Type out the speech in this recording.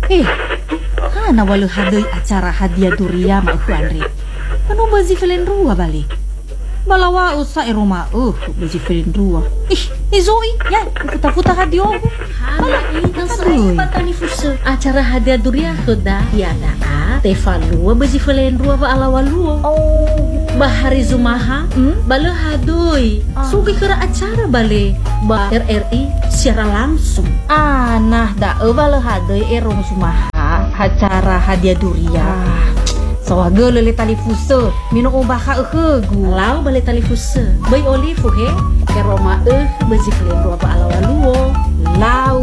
Eh, hana walau hadai acara hadiah duria ma aku Andre. Anu bazi felen rua balik. Balawa usa rumah bazi felen rua. Zoi, ya, puta-puta hadiah. Hala, nang sering patani fuso. Acara hadiah duria sudah tiada. Teva lua bazi felen rua ba alawa lua. Bahari Zumaha, bala hadoi. Sugi kera acara bale. Ba RRI secara langsung. Nah, da bala hadoi erong Zumaha acara hadiah duria. Sawaga lele tali fuso, minum ubah gu. Lau bale tali fuso. Bay olive he, keroma bazi felen rua ba alawa luo. Lau